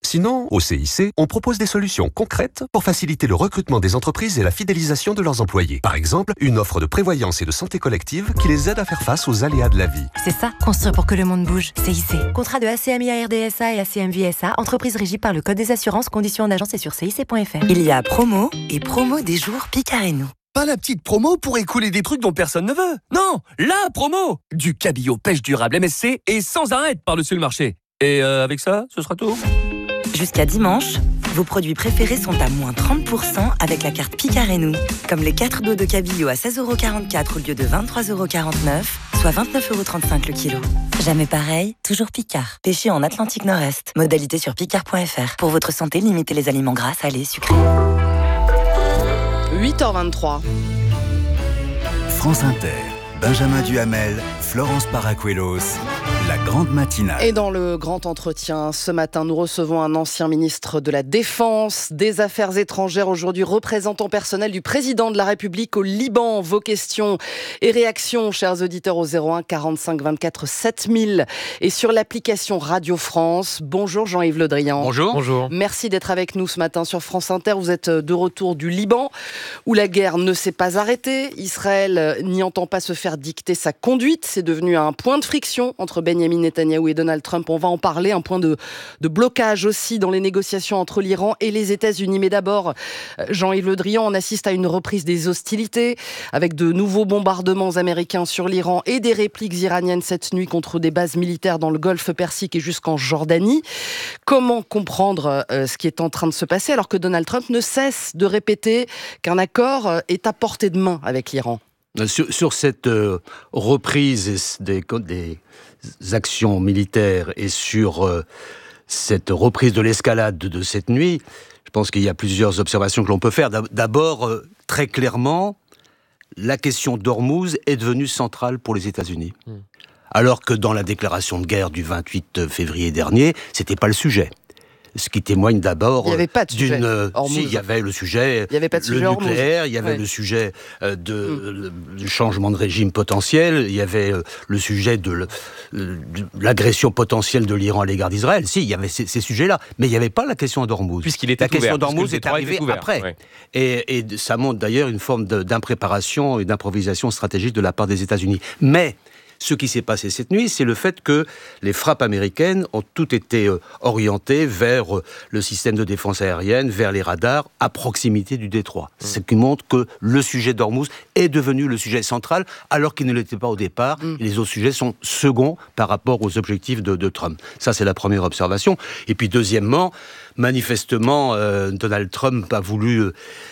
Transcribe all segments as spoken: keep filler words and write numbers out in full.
Sinon, au C I C, on propose des solutions concrètes pour faciliter le recrutement des entreprises et la fidélisation de leurs employés. Par exemple, une offre de prévoyance et de santé collective qui les aide à faire face aux aléas de la vie. C'est ça, construire pour que le monde bouge. C I C. Contrat de A C M I A R D S A et A C M V S A, entreprise régie par le Code des assurances, conditions en agence et sur C I C point F R. Il y a promo et promo des jours Picard et nous. Pas la petite promo pour écouler des trucs dont personne ne veut. Non, la promo. Du cabillaud pêche durable M S C et sans arrêt par-dessus le marché. Et euh, avec ça, ce sera tout. Jusqu'à dimanche, vos produits préférés sont à moins trente pour cent avec la carte Picard et nous. Comme les quatre dos de cabillaud à seize euros quarante-quatre au lieu de vingt-trois euros quarante-neuf, soit vingt-neuf euros trente-cinq le kilo. Jamais pareil, toujours Picard. Pêché en Atlantique Nord-Est. Modalité sur picard point F R. Pour votre santé, limitez les aliments gras, salés, sucrés. huit heures vingt-trois. France Inter, Benjamin Duhamel, Florence Paracuelos, la grande matinale. Et dans le grand entretien, ce matin, nous recevons un ancien ministre de la Défense, des Affaires étrangères, aujourd'hui représentant personnel du président de la République au Liban. Vos questions et réactions, chers auditeurs, au zéro un quarante-cinq vingt-quatre sept mille et sur l'application Radio France. Bonjour Jean-Yves Le Drian. Bonjour. Bonjour. Merci d'être avec nous ce matin sur France Inter. Vous êtes de retour du Liban, où la guerre ne s'est pas arrêtée. Israël n'y entend pas se faire dicter sa conduite. C'est devenu un point de friction entre Benjamin Netanyahou et Donald Trump. On va en parler. Un point de, de blocage aussi dans les négociations entre l'Iran et les États-Unis. Mais d'abord, Jean-Yves Le Drian, on assiste à une reprise des hostilités avec de nouveaux bombardements américains sur l'Iran et des répliques iraniennes cette nuit contre des bases militaires dans le Golfe Persique et jusqu'en Jordanie. Comment comprendre euh, ce qui est en train de se passer alors que Donald Trump ne cesse de répéter qu'un accord est à portée de main avec l'Iran ? Sur, sur cette euh, reprise des, des actions militaires et sur euh, cette reprise de l'escalade de, de cette nuit, je pense qu'il y a plusieurs observations que l'on peut faire. D'abord, euh, très clairement, la question d'Ormuz est devenue centrale pour les États-Unis. Mmh. Alors que dans la déclaration de guerre du vingt-huit février dernier, c'était pas le sujet. Ce qui témoigne d'abord il y avait pas de d'une... sujet. Si, il y avait le sujet, il y avait pas de le sujet nucléaire, il y avait ouais. le sujet euh, de, mmh. du changement de régime potentiel, il y avait euh, le sujet de, le, de l'agression potentielle de l'Iran à l'égard d'Israël. Si, il y avait ces, ces sujets-là, mais il n'y avait pas la question d'Ormuz. Puisqu'il était la question ouvert, d'Ormuz est arrivée après. Ouais. Et, et ça montre d'ailleurs une forme de, d'impréparation et d'improvisation stratégique de la part des États-Unis. Mais ce qui s'est passé cette nuit, c'est le fait que les frappes américaines ont toutes été euh, orientées vers euh, le système de défense aérienne, vers les radars, à proximité du détroit. Mmh. Ce qui montre que le sujet d'Ormuz est devenu le sujet central, alors qu'il ne l'était pas au départ. Mmh. Et les autres sujets sont seconds par rapport aux objectifs de, de Trump. Ça, c'est la première observation. Et puis, deuxièmement, manifestement, euh, Donald Trump a voulu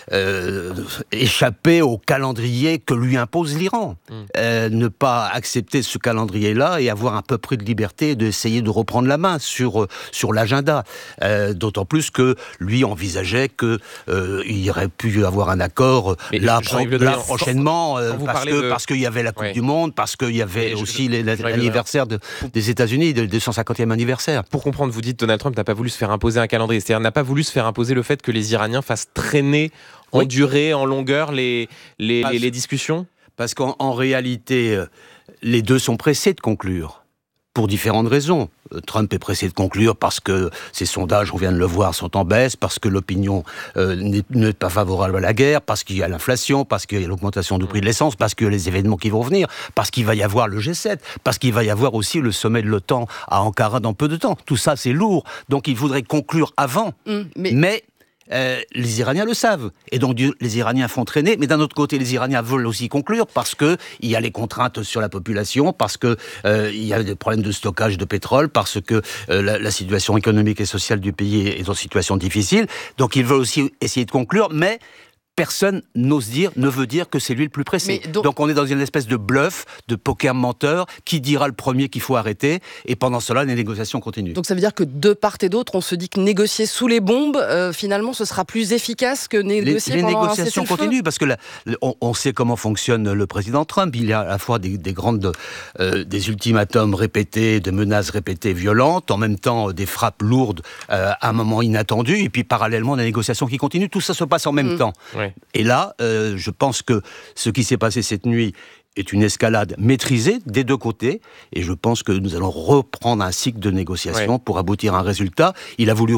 euh, échapper au calendrier que lui impose l'Iran. Mmh. Euh, ne pas accepter ce calendrier-là et avoir un peu plus de liberté et d'essayer de reprendre la main sur, sur l'agenda. Euh, d'autant plus que lui envisageait qu'il euh, y aurait pu avoir un accord Mais là, pro- là prochainement euh, parce, que, de... parce qu'il y avait la Coupe ouais. du Monde, parce qu'il y avait Mais aussi je, les, je, l'anniversaire de, des États-Unis, le deux cent cinquantième anniversaire. Pour comprendre, vous dites Donald Trump n'a pas voulu se faire imposer un calendrier, c'est-à-dire n'a pas voulu se faire imposer le fait que les Iraniens fassent traîner en oui. durée, en longueur les, les, les, les discussions ? Parce qu'en en réalité, euh, les deux sont pressés de conclure, pour différentes raisons. Euh, Trump est pressé de conclure parce que ses sondages, on vient de le voir, sont en baisse, parce que l'opinion euh, n'est, n'est pas favorable à la guerre, parce qu'il y a l'inflation, parce qu'il y a l'augmentation du prix de l'essence, parce qu'il y a les événements qui vont venir, parce qu'il va y avoir le G sept, parce qu'il va y avoir aussi le sommet de l'OTAN à Ankara dans peu de temps. Tout ça, c'est lourd. Donc il faudrait conclure avant. Mmh, mais... mais Euh, les Iraniens le savent, et donc les Iraniens font traîner, mais d'un autre côté, les Iraniens veulent aussi conclure parce que il y a les contraintes sur la population, parce que euh, il y a des problèmes de stockage de pétrole, parce que euh, la, la situation économique et sociale du pays est en situation difficile, donc ils veulent aussi essayer de conclure, mais personne n'ose dire, ne veut dire que c'est lui le plus pressé. Donc... donc on est dans une espèce de bluff, de poker menteur, qui dira le premier qu'il faut arrêter, et pendant cela, les négociations continuent. Donc ça veut dire que de part et d'autre, on se dit que négocier sous les bombes, euh, finalement, ce sera plus efficace que négocier les, les pendant négociations un cessez-le-feu. continuent, parce que la, on, on sait comment fonctionne le président Trump. Il y a à la fois des, des grandes, euh, des ultimatums répétés, des menaces répétées violentes, en même temps des frappes lourdes euh, à un moment inattendu, et puis parallèlement des négociations qui continuent. Tout ça se passe en même mmh. temps. Oui. Et là, euh, je pense que ce qui s'est passé cette nuit est une escalade maîtrisée des deux côtés, et je pense que nous allons reprendre un cycle de négociation ouais. pour aboutir à un résultat. Il a voulu